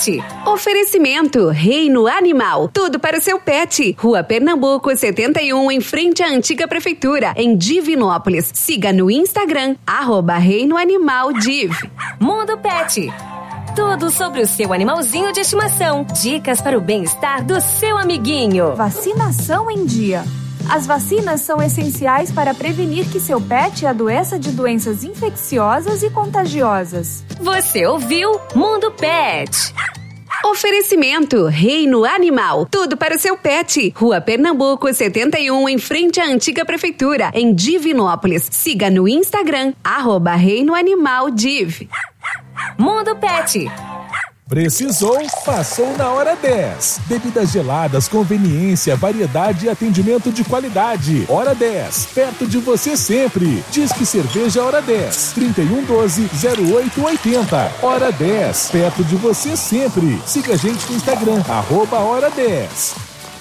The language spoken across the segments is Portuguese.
Pet. Oferecimento Reino Animal, tudo para o seu pet. Rua Pernambuco 71, em frente à antiga prefeitura, em Divinópolis. Siga no Instagram, @ReinoAnimalDiv. Mundo Pet. Tudo sobre o seu animalzinho de estimação. Dicas para o bem-estar do seu amiguinho. Vacinação em dia. As vacinas são essenciais para prevenir que seu pet adoeça de doenças infecciosas e contagiosas. Você ouviu Mundo Pet. Oferecimento Reino Animal, tudo para o seu pet. Rua Pernambuco 71, em frente à antiga prefeitura, em Divinópolis. Siga no Instagram, @ReinoAnimalDiv. Mundo Pet. Precisou? Passou na Hora 10. Bebidas geladas, conveniência, variedade e atendimento de qualidade. Hora 10, perto de você sempre. Disque Cerveja Hora 10, 3112-0880. Hora 10, perto de você sempre. Siga a gente no Instagram, @Hora 10.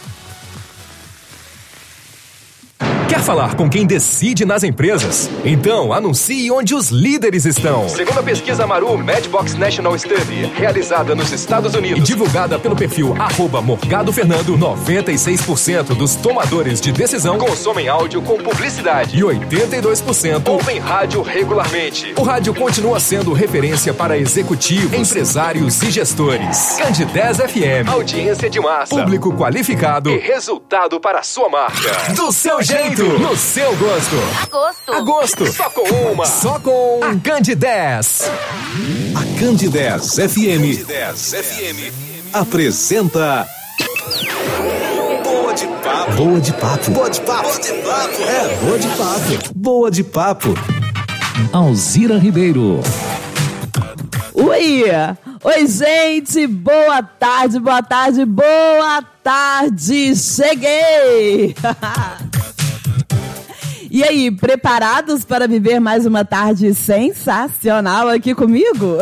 Quer falar com quem decide nas empresas? Então anuncie onde os líderes estão. Segundo a pesquisa Maru Madbox National Study, realizada nos Estados Unidos e divulgada pelo perfil @MorgadoFernando, 96% dos tomadores de decisão consomem áudio com publicidade e 82% ouvem rádio regularmente. O rádio continua sendo referência para executivos, empresários e gestores. Candidez FM, audiência de massa, público qualificado e resultado para a sua marca. Do seu jeito, no seu gosto. Agosto. Só com uma. Só com a Candidez. A Candidez FM apresenta Boa de Papo. Boa de Papo. Boa de Papo. É, Boa de Papo. Boa de Papo. Alzira Ribeiro. Oi! Oi, gente! Boa tarde, boa tarde, boa tarde! Cheguei! E aí, preparados para viver mais uma tarde sensacional aqui comigo?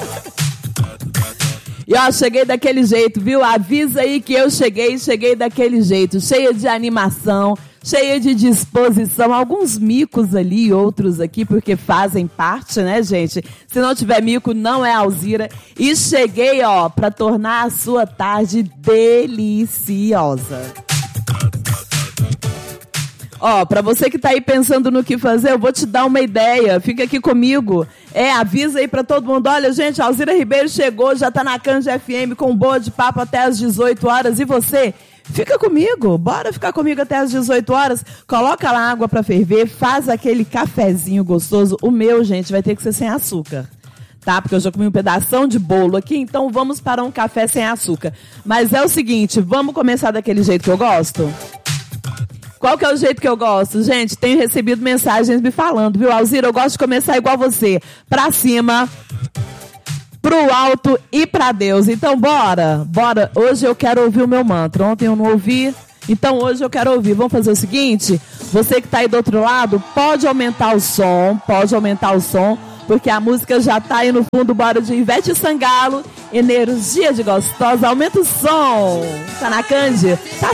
E ó, cheguei daquele jeito, viu? Avisa aí que eu cheguei daquele jeito, cheia de animação, cheia de disposição, alguns micos ali, outros aqui, porque fazem parte, né, gente? Se não tiver mico, não é Alzira. E cheguei, ó, para tornar a sua tarde deliciosa. Ó, pra você que tá aí pensando no que fazer, eu vou te dar uma ideia. Fica aqui comigo. Avisa aí pra todo mundo. Olha, gente, a Alzira Ribeiro chegou, já tá na Canja FM com Boa de Papo até às 18 horas. E você? Fica comigo. Bora ficar comigo até às 18 horas. Coloca lá água pra ferver, faz aquele cafezinho gostoso. O meu, gente, vai ter que ser sem açúcar. Tá? Porque eu já comi um pedação de bolo aqui, então vamos para um café sem açúcar. Mas é o seguinte, vamos começar daquele jeito que eu gosto? Qual que é o jeito que eu gosto? Gente, tenho recebido mensagens me falando, viu, Alzira? Eu gosto de começar igual você. Pra cima, pro alto e pra Deus. Então, bora. Hoje eu quero ouvir o meu mantra. Ontem eu não ouvi, então hoje eu quero ouvir. Vamos fazer o seguinte? Você que tá aí do outro lado, pode aumentar o som, porque a música já tá aí no fundo. Bora de Ivete Sangalo, Energia de Gostosa. Aumenta o som. Tá na Cândia? Tá